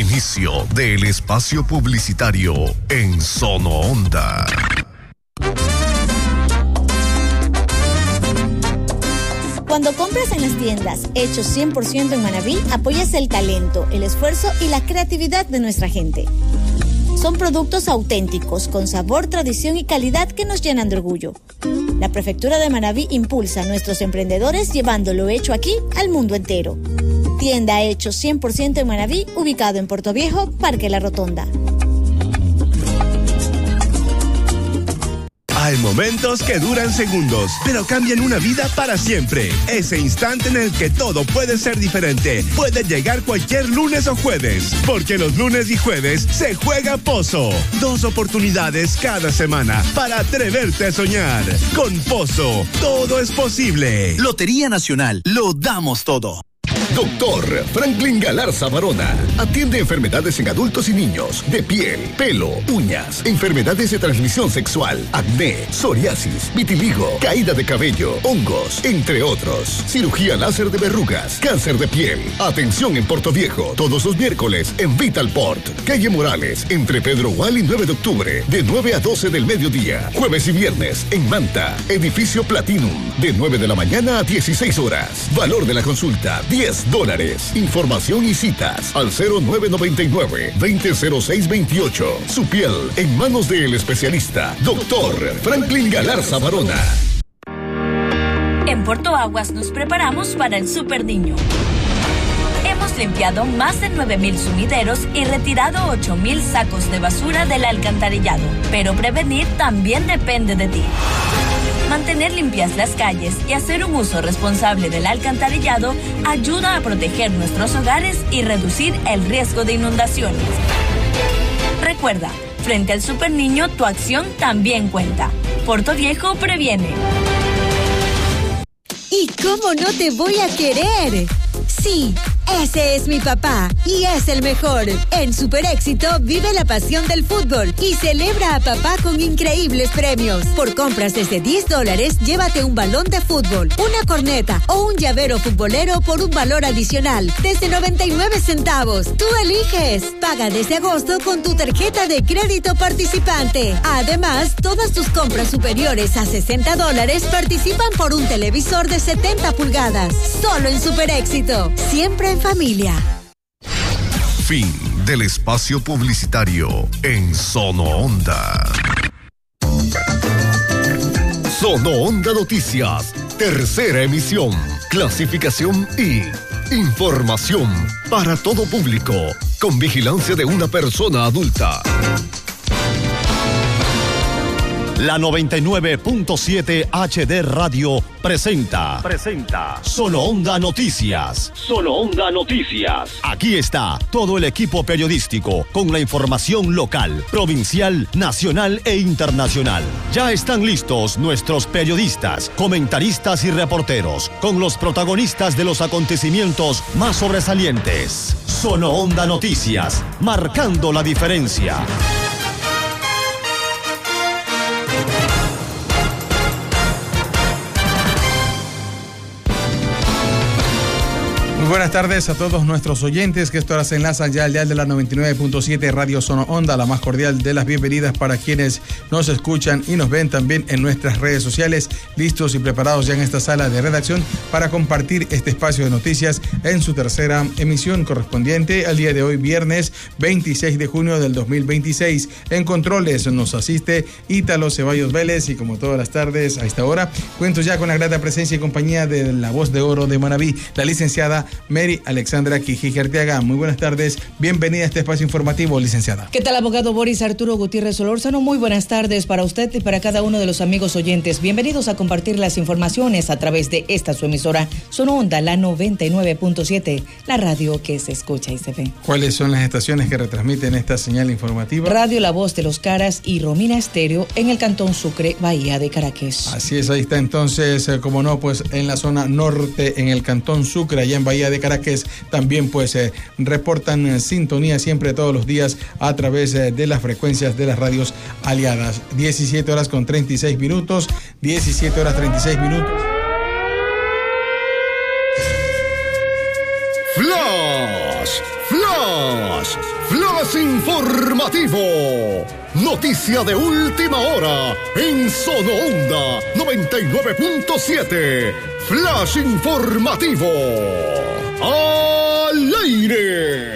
Inicio del espacio publicitario en Sono Onda. Cuando compras en las tiendas hechos 100% en Manabí, apoyas el talento, el esfuerzo y la creatividad de nuestra gente. Son productos auténticos, con sabor, tradición y calidad que nos llenan de orgullo. La Prefectura de Manabí impulsa a nuestros emprendedores llevando lo hecho aquí al mundo entero. Tienda hechos 100% en Manabí, ubicado en Puerto Viejo, Parque La Rotonda. Hay momentos que duran segundos, pero cambian una vida para siempre. Ese instante en el que todo puede ser diferente puede llegar cualquier lunes o jueves, porque los lunes y jueves se juega Pozo. 2 oportunidades cada semana para atreverte a soñar. Con Pozo, todo es posible. Lotería Nacional, lo damos todo. Doctor Franklin Galarza Barona atiende enfermedades en adultos y niños de piel, pelo, uñas, enfermedades de transmisión sexual, acné, psoriasis, vitiligo, caída de cabello, hongos, entre otros. Cirugía láser de verrugas, cáncer de piel. Atención en Puerto Viejo, todos los miércoles en Vitalport, calle Morales, entre Pedro Gual y 9 de octubre, de 9 a 12 del mediodía. Jueves y viernes en Manta, edificio Platinum, de 9 de la mañana a 16 horas. Valor de la consulta, $10. Información y citas al 0999-200628. Su piel en manos del especialista, Doctor Franklin Galarza Barona. En Puerto Aguas nos preparamos para el Super Niño. Hemos limpiado más de 9,000 sumideros y retirado 8,000 sacos de basura del alcantarillado. Pero prevenir también depende de ti. Mantener limpias las calles y hacer un uso responsable del alcantarillado ayuda a proteger nuestros hogares y reducir el riesgo de inundaciones. Recuerda, frente al Super Niño, tu acción también cuenta. Puerto Viejo previene. ¿Y cómo no te voy a querer? Sí, ese es mi papá y es el mejor. En Super Éxito vive la pasión del fútbol y celebra a papá con increíbles premios. Por compras desde $10, llévate un balón de fútbol, una corneta o un llavero futbolero por un valor adicional desde 99 centavos. Tú eliges. Paga desde agosto con tu tarjeta de crédito participante. Además, todas tus compras superiores a $60 participan por un televisor de 70 pulgadas. Solo en Super Éxito. Siempre en familia. Fin del espacio publicitario en Sono Onda. Sono Onda Noticias, tercera emisión, clasificación y información para todo público, con vigilancia de una persona adulta. La 99.7 HD Radio presenta Sono Onda Noticias. Sono Onda Noticias. Aquí está todo el equipo periodístico con la información local, provincial, nacional e internacional. Ya están listos nuestros periodistas, comentaristas y reporteros con los protagonistas de los acontecimientos más sobresalientes. Sono Onda Noticias, marcando la diferencia. Muy buenas tardes a todos nuestros oyentes que esta hora se enlazan ya al dial de la 99.7 Radio Sono Onda, la más cordial de las bienvenidas para quienes nos escuchan y nos ven también en nuestras redes sociales, listos y preparados ya en esta sala de redacción para compartir este espacio de noticias en su tercera emisión correspondiente al día de hoy, viernes 26 de junio del 2026. En controles nos asiste Ítalo Ceballos Vélez y como todas las tardes a esta hora cuento ya con la grata presencia y compañía de la voz de oro de Manabí, la licenciada Mary Alexandra Quijiji Arteaga. Muy buenas tardes, bienvenida a este espacio informativo, licenciada. ¿Qué tal, abogado Boris Arturo Gutiérrez Solórzano? Muy buenas tardes para usted y para cada uno de los amigos oyentes. Bienvenidos a compartir las informaciones a través de esta su emisora Sono Onda, la 99.7, la radio que se escucha y se ve. ¿Cuáles son las estaciones que retransmiten esta señal informativa? Radio La Voz de los Caras y Romina Estéreo en el Cantón Sucre, Bahía de Caracas. Así es, ahí está entonces, como no, pues en la zona norte, en el Cantón Sucre, allá en Bahía de Caracas, también pues reportan sintonía siempre todos los días a través de las frecuencias de las radios aliadas. 17 horas con 36 minutos, 17 horas 36 minutos. Flash, Escuchas Flash Informativo. Noticia de última hora en Sono Onda 99.7. Flash Informativo. ¡Al aire!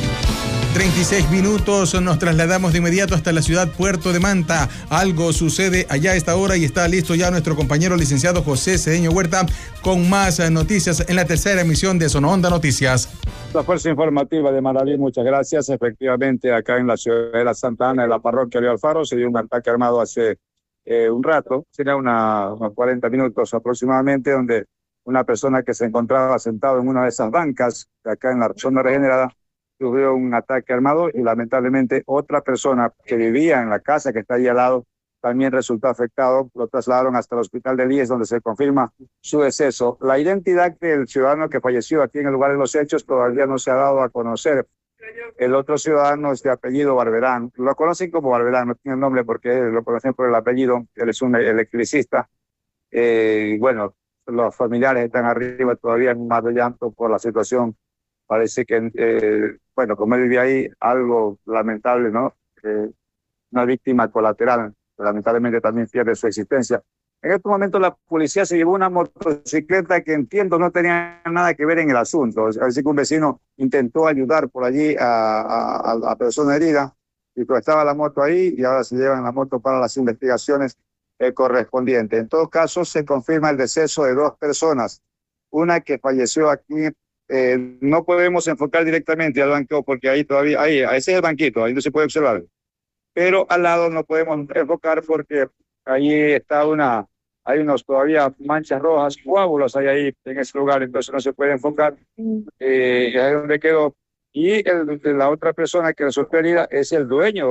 36 minutos, nos trasladamos de inmediato hasta la ciudad Puerto de Manta. Algo sucede allá a esta hora y está listo ya nuestro compañero licenciado José Cedeño Huerta con más noticias en la tercera emisión de Sono Onda Noticias. La Fuerza Informativa de Manabí, muchas gracias. Efectivamente, acá en la ciudad de la Santa Ana, en la parroquia Leo Alfaro, se dio un ataque armado hace un rato, sería unos 40 minutos aproximadamente, donde una persona que se encontraba sentado en una de esas bancas, acá en la zona regenerada, sufrió un ataque armado y lamentablemente otra persona que vivía en la casa que está ahí al lado también resultó afectado. Lo trasladaron hasta el hospital de Líes, donde se confirma su deceso. La identidad del ciudadano que falleció aquí en el lugar de los hechos todavía no se ha dado a conocer. El otro ciudadano es de apellido Barberán. Lo conocen como Barberán, no tiene el nombre porque lo conocen por el apellido. Él es un electricista. Bueno, los familiares están arriba todavía en más de llanto por la situación. Parece que, bueno, como él vivía ahí, algo lamentable, ¿no? Una víctima colateral, lamentablemente también pierde su existencia. En este momento la policía se llevó una motocicleta que entiendo no tenía nada que ver en el asunto. Así que un vecino intentó ayudar por allí a la persona herida y pues estaba la moto ahí y ahora se llevan la moto para las investigaciones correspondientes. En todo caso, se confirma el deceso de 2 personas. Una que falleció aquí. No podemos enfocar directamente al banco porque ahí todavía, ese es el banquito, ahí no se puede observar. Pero al lado no podemos enfocar porque ahí está hay unos todavía manchas rojas, coágulos hay ahí en ese lugar, entonces no se puede enfocar. Ahí es donde quedó. Y la otra persona que resultó herida es el dueño,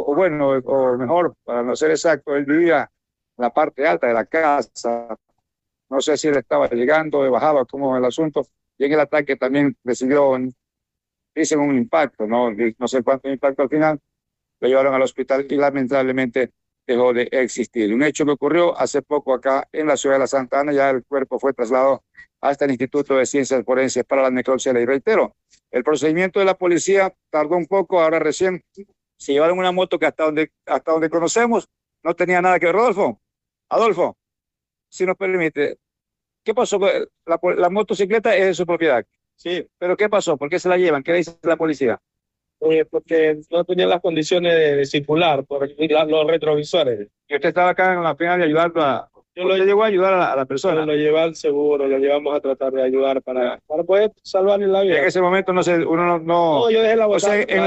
o mejor, para no ser exacto, él vivía en la parte alta de la casa. No sé si él estaba llegando o bajaba, como el asunto. Y en el ataque también recibió, dicen, un impacto, no sé cuánto impacto al final. Lo llevaron al hospital y lamentablemente dejó de existir. Un hecho que ocurrió hace poco acá en la ciudad de la Santa Ana. Ya el cuerpo fue trasladado hasta el Instituto de Ciencias Forenses para la necropsia. Y reitero, el procedimiento de la policía tardó un poco, ahora recién se llevaron una moto que hasta donde conocemos no tenía nada que ver. Adolfo, si nos permite, ¿qué pasó? La motocicleta es de su propiedad. Sí. ¿Pero qué pasó? ¿Por qué se la llevan? ¿Qué le dice la policía? Porque no tenían las condiciones de circular por los retrovisores. ¿Y usted estaba acá en la pena de ayudando a... Yo lo llevo a ayudar a la persona? Lo llevé al seguro, lo llevamos a tratar de ayudar para poder salvarle la vida. En ese momento no, yo dejé la botella. O sea, en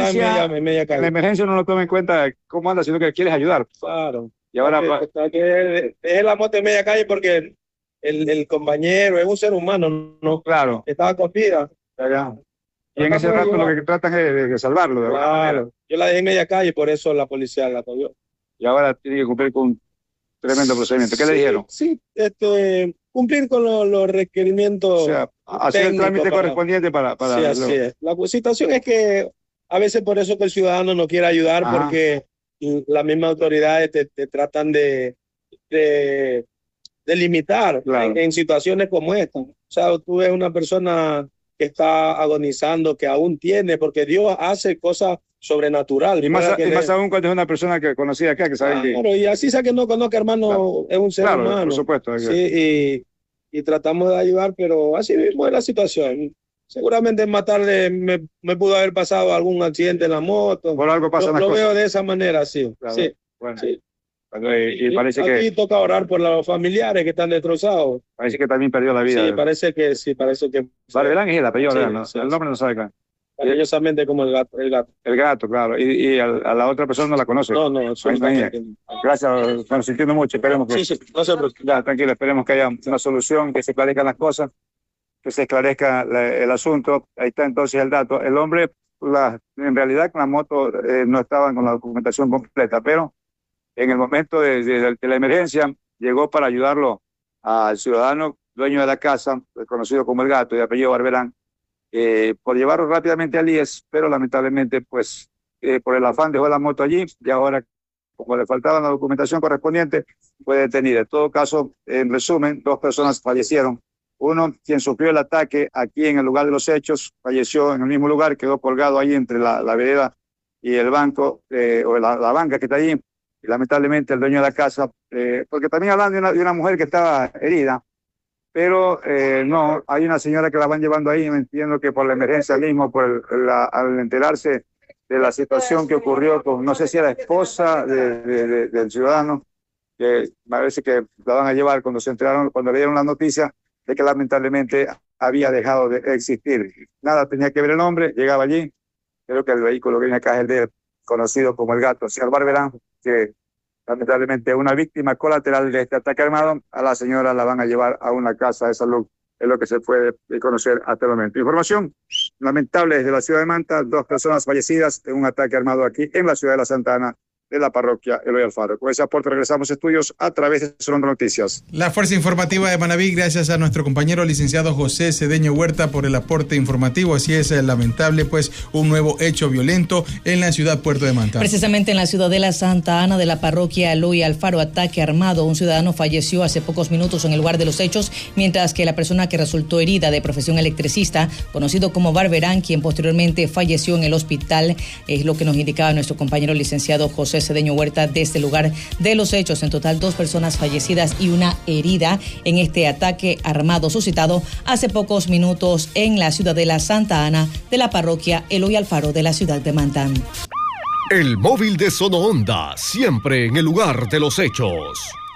la emergencia uno no toma en cuenta cómo anda, sino que quieres ayudar. Claro. Y ahora... Dejé la moto en media calle porque el compañero es un ser humano, ¿no? Claro. Estaba con vida. Y en ese rato lo que tratan es de salvarlo. Claro. Yo la dejé en media calle y por eso la policía la cogió. Y ahora tiene que cumplir con un tremendo procedimiento. ¿Qué le dijeron? Sí, cumplir con los requerimientos. O sea, hacer el trámite correspondiente para sí, así es. La situación es que a veces por eso que el ciudadano no quiere ayudar, porque las mismas autoridades te tratan de limitar, claro, en situaciones como esta. O sea, tú ves una persona que está agonizando, que aún tiene, porque Dios hace cosas sobrenaturales. Y más aún cuando es una persona que conocida acá, que sabe que... Claro, y así sea que no conozca, hermano, claro, es un ser humano. Por supuesto. Sí, y tratamos de ayudar, pero así mismo es la situación. Seguramente más tarde me pudo haber pasado algún accidente en la moto. Por algo pasan las cosas. Lo veo de esa manera, sí. Claro. Sí. Bueno. Sí. Y parece que... Aquí toca orar por los familiares que están destrozados. Parece que también perdió la vida. Sí, parece que... Barberán es el apellido, ¿no? Sí, el nombre no sabe acá. Cariñosamente como el gato. El gato, claro. Y a la otra persona no la conoce. No. Gracias, bueno, sintiendo mucho. Esperemos que... Sí, no se preocupe. Ya, tranquilo, esperemos que haya una solución, que se esclarezcan las cosas, que se esclarezca el asunto. Ahí está entonces el dato. El hombre, en realidad con la moto no estaban con la documentación completa, pero en el momento de la emergencia llegó para ayudarlo al ciudadano dueño de la casa, conocido como el gato, de apellido Barberán, por llevarlo rápidamente al IES, pero lamentablemente pues por el afán dejó la moto allí y ahora, como le faltaba la documentación correspondiente, fue detenida. En todo caso, en resumen, 2 personas fallecieron Uno, quien sufrió el ataque aquí en el lugar de los hechos, falleció en el mismo lugar, quedó colgado ahí entre la vereda y el banco, o la banca que está ahí, y lamentablemente el dueño de la casa, porque también hablan de una mujer que estaba herida, pero no, hay una señora que la van llevando ahí, me entiendo que por la emergencia mismo, al enterarse de la situación que ocurrió con, no sé si era esposa del ciudadano, que parece que la van a llevar cuando le dieron la noticia de que lamentablemente había dejado de existir. Nada tenía que ver el hombre, llegaba allí, creo que el vehículo que viene acá es el de conocido como el gato, el señor Barberán, que lamentablemente una víctima colateral de este ataque armado. A la señora la van a llevar a una casa de salud, es lo que se puede conocer hasta el momento. Información lamentable desde la ciudad de Manta, 2 personas fallecidas en un ataque armado aquí en la ciudad de la Santa Ana, de la parroquia Eloy Alfaro. Con ese aporte regresamos a estudios a través de Sonora Noticias. La Fuerza Informativa de Manabí, gracias a nuestro compañero licenciado José Cedeño Huerta por el aporte informativo. Así es, lamentable pues un nuevo hecho violento en la ciudad Puerto de Manta. Precisamente en la ciudad de la Santa Ana de la parroquia Eloy Alfaro, ataque armado. Un ciudadano falleció hace pocos minutos en el lugar de los hechos, mientras que la persona que resultó herida, de profesión electricista, conocido como Barberán, quien posteriormente falleció en el hospital, es lo que nos indicaba nuestro compañero licenciado José Cedeño Huerta de este lugar de los hechos. En total, 2 personas fallecidas y una herida en este ataque armado suscitado hace pocos minutos en la ciudad de la Santa Ana de la parroquia Eloy Alfaro de la ciudad de Manta. El móvil de Sono Onda, siempre en el lugar de los hechos.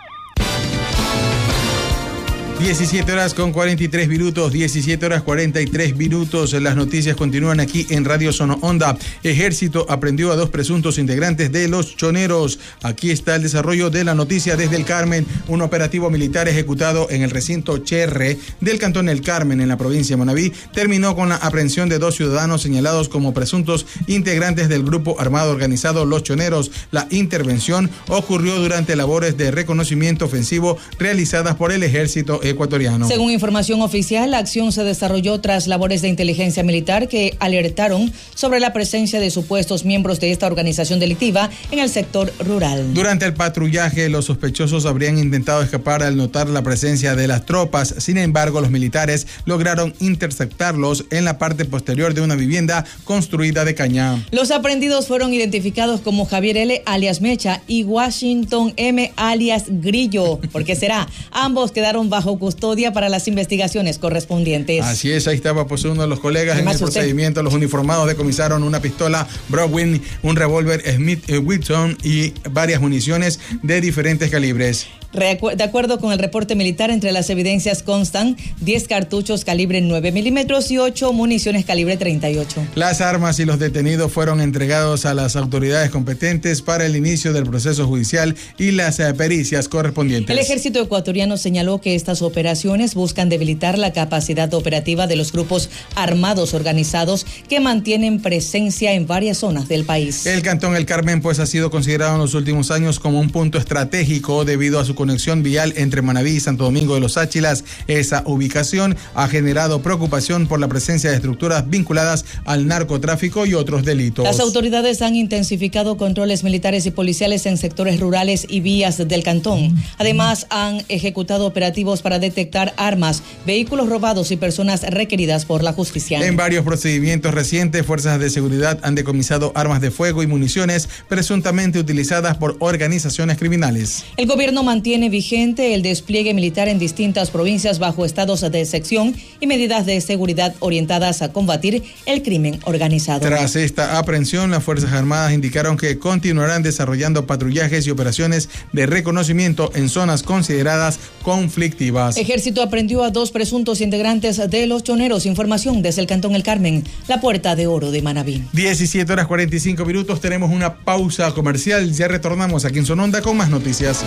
17 horas con 43 minutos, 17 horas 43 minutos. Las noticias continúan aquí en Radio Sono Onda. Ejército aprendió a 2 presuntos integrantes de los Choneros. Aquí está el desarrollo de la noticia desde el Carmen. Un operativo militar ejecutado en el recinto Cherre del Cantón El Carmen, en la provincia de Manabí, terminó con la aprehensión de 2 ciudadanos señalados como presuntos integrantes del grupo armado organizado Los Choneros. La intervención ocurrió durante labores de reconocimiento ofensivo realizadas por el Ejército ecuatoriano. Según información oficial, la acción se desarrolló tras labores de inteligencia militar que alertaron sobre la presencia de supuestos miembros de esta organización delictiva en el sector rural. Durante el patrullaje, los sospechosos habrían intentado escapar al notar la presencia de las tropas. Sin embargo, los militares lograron interceptarlos en la parte posterior de una vivienda construida de caña. Los aprehendidos fueron identificados como Javier L. alias Mecha y Washington M. alias Grillo. ¿Por qué será? Ambos quedaron bajo custodia para las investigaciones correspondientes. Así es, ahí estaba pues uno de los colegas en el procedimiento. Los uniformados decomisaron una pistola Browning, un revólver Smith Wesson y varias municiones de diferentes calibres. De acuerdo con el reporte militar, entre las evidencias constan 10 cartuchos calibre 9 milímetros y 8 municiones calibre 38. Las armas y los detenidos fueron entregados a las autoridades competentes para el inicio del proceso judicial y las pericias correspondientes. El ejército ecuatoriano señaló que estas operaciones buscan debilitar la capacidad operativa de los grupos armados organizados que mantienen presencia en varias zonas del país. El Cantón El Carmen pues ha sido considerado en los últimos años como un punto estratégico debido a su conexión vial entre Manabí y Santo Domingo de los Áchilas. Esa ubicación ha generado preocupación por la presencia de estructuras vinculadas al narcotráfico y otros delitos. Las autoridades han intensificado controles militares y policiales en sectores rurales y vías del cantón. Además, han ejecutado operativos para detectar armas, vehículos robados y personas requeridas por la justicia. En varios procedimientos recientes, fuerzas de seguridad han decomisado armas de fuego y municiones presuntamente utilizadas por organizaciones criminales. El gobierno mantiene vigente el despliegue militar en distintas provincias bajo estados de excepción y medidas de seguridad orientadas a combatir el crimen organizado. Tras esta aprehensión, las Fuerzas Armadas indicaron que continuarán desarrollando patrullajes y operaciones de reconocimiento en zonas consideradas conflictivas. Ejército aprendió a 2 presuntos integrantes de los Choneros. Información desde el Cantón El Carmen, la Puerta de Oro de Manabí. 17 horas 45 minutos, tenemos una pausa comercial. Ya retornamos aquí en Sononda con más noticias.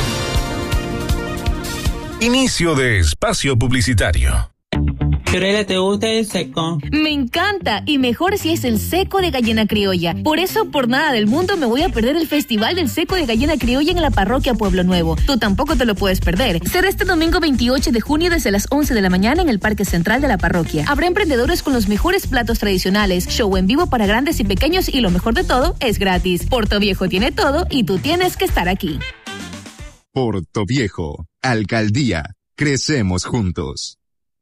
Inicio de espacio publicitario. Fiorella, ¿te gusta el seco? Me encanta, y mejor si es el seco de gallina criolla. Por eso, por nada del mundo, me voy a perder el Festival del Seco de Gallina Criolla en la parroquia Pueblo Nuevo. Tú tampoco te lo puedes perder. Será este domingo 28 de junio desde las 11 de la mañana en el Parque Central de la parroquia. Habrá emprendedores con los mejores platos tradicionales, show en vivo para grandes y pequeños, y lo mejor de todo, es gratis. Portoviejo tiene todo y tú tienes que estar aquí. Portoviejo, Alcaldía, crecemos juntos.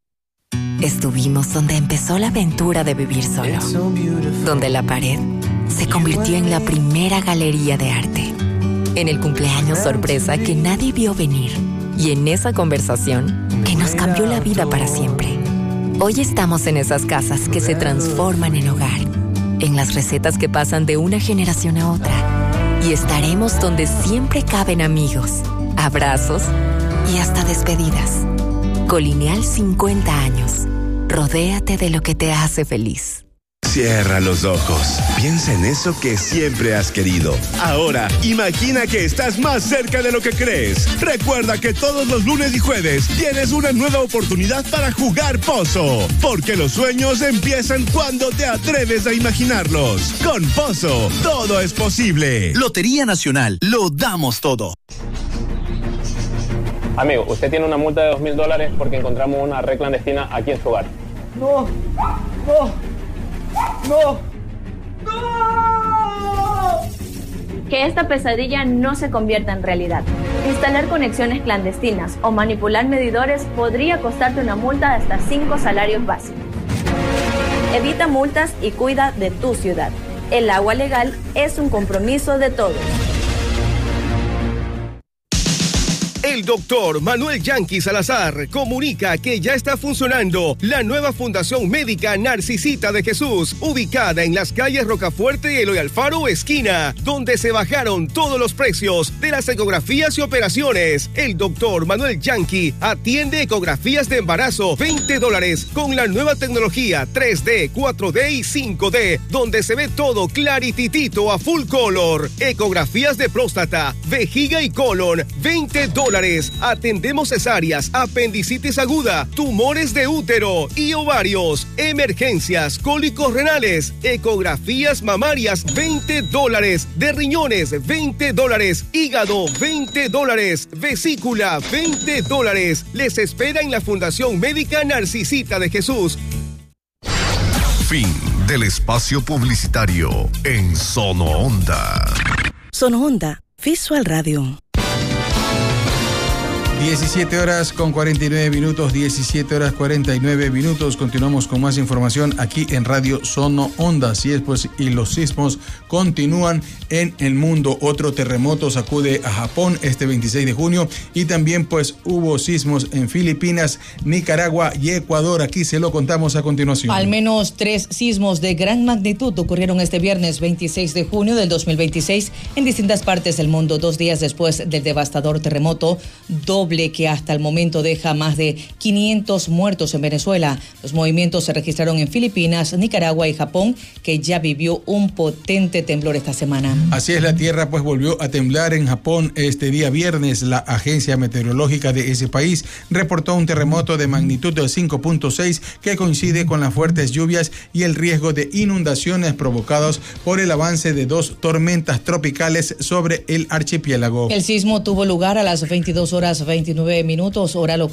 Estuvimos donde empezó la aventura de vivir solo, donde la pared se convirtió en la primera galería de arte, en el cumpleaños sorpresa que nadie vio venir y en esa conversación que nos cambió la vida para siempre. Hoy estamos en esas casas que se transforman en hogar, en las recetas que pasan de una generación a otra, y estaremos donde siempre caben amigos, abrazos y hasta despedidas. Colineal 50 años. Rodéate de lo que te hace feliz. Cierra los ojos. Piensa en eso que siempre has querido. Ahora, imagina que estás más cerca de lo que crees. Recuerda que todos los lunes y jueves tienes una nueva oportunidad para jugar Pozo. Porque los sueños empiezan cuando te atreves a imaginarlos. Con Pozo, todo es posible. Lotería Nacional, lo damos todo. Amigo, usted tiene una multa de $2,000 porque encontramos una red clandestina aquí en su hogar. No. Que esta pesadilla no se convierta en realidad. Instalar conexiones clandestinas o manipular medidores podría costarte una multa de hasta 5 salarios básicos. Evita multas y cuida de tu ciudad. El agua legal es un compromiso de todos. El doctor Manuel Yanqui Salazar comunica que ya está funcionando la nueva Fundación Médica Narcisita de Jesús, ubicada en las calles Rocafuerte y Eloy Alfaro, esquina, donde se bajaron todos los precios de las ecografías y operaciones. El doctor Manuel Yanqui atiende ecografías de embarazo, $20, con la nueva tecnología 3D, 4D y 5D, donde se ve todo clarititito a full color. Ecografías de próstata, vejiga y colon, $20. Atendemos cesáreas, apendicitis aguda, tumores de útero y ovarios, emergencias, cólicos renales, ecografías mamarias, $20, de riñones, $20, hígado, $20, vesícula, $20. Les espera en la Fundación Médica Narcisita de Jesús. Fin del espacio publicitario en Sono Onda. Sono Onda, Visual Radio. 17 horas con 49 minutos, 17 horas 49 minutos. Continuamos con más información aquí en Radio Sono Onda. Así es, pues, y los sismos continúan en el mundo. Otro terremoto sacude a Japón este 26 de junio y también, pues, hubo sismos en Filipinas, Nicaragua y Ecuador. Aquí se lo contamos a continuación. Al menos 3 sismos de gran magnitud ocurrieron este viernes 26 de junio del 2026 en distintas partes del mundo, 2 días después del devastador terremoto doble que hasta el momento deja más de 500 muertos en Venezuela. Los movimientos se registraron en Filipinas, Nicaragua y Japón, que ya vivió un potente temblor esta semana. Así es, la tierra pues volvió a temblar en Japón este día viernes. La agencia meteorológica de ese país reportó un terremoto de magnitud de 5.6 que coincide con las fuertes lluvias y el riesgo de inundaciones provocados por el avance de 2 tormentas tropicales sobre el archipiélago. El sismo tuvo lugar a las 22 horas 29 minutos hora local